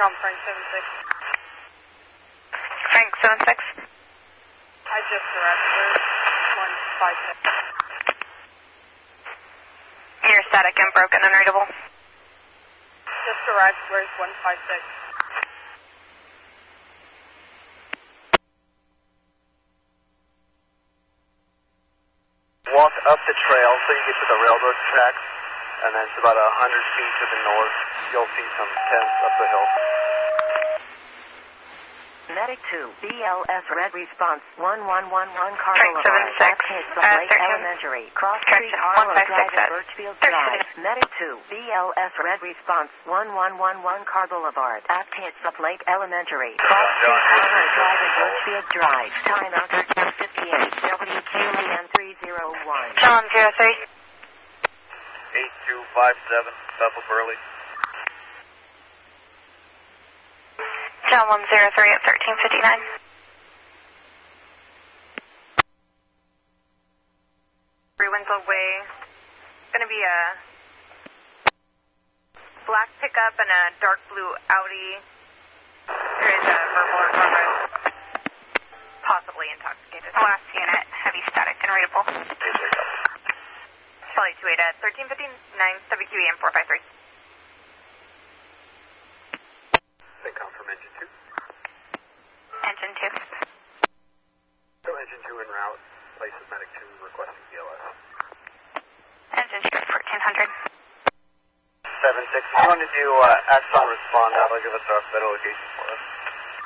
on Frank 76. Frank 76. I just arrived. Where's 156? You're static and broken, unreadable. Just arrived. Where's 156? Walk up the trail so you get to the railroad tracks, and then it's about 100 feet to the north. You'll see some tents up the hill. Medic 2, BLS Red Response 1111 Car Frank Boulevard, 76, Lake 13. Elementary, Cross Street, Harlow Drive, and Birchfield Drive. Medic 2, BLS Red Response 1111 Car Boulevard, Up Lake Elementary, Cross Street, Harlow Drive, and Birchfield Drive. Time out 1358, WQAM 301. John 03. 8257, Bethel Burley. John 103 at 1359. Winslow Way. Going to be a black pickup and a dark blue Audi. There is a verbal or progress. Possibly intoxicated. Last unit, heavy static and readable. Charlie 28 at 1359, WQAM 453. They come from engine 2. Engine 2. So engine 2 en route. Place of medic 2 requesting BLS. Engine 2 at 1400. 76. If you want to do axon respond, that'll give us our federal location.